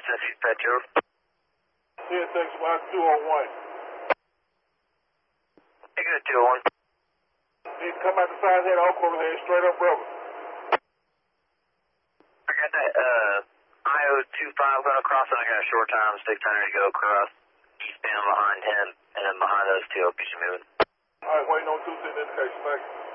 Petro. 10-6-201. You good, 201. Need to come out the side head, Oak Grove head, straight up, brother. I got that, IO25 going across, and I got a short time, 600 to go across. Eastbound behind him, and then behind those two, I'll get you moving. All right, waiting on 210 indication, thank you.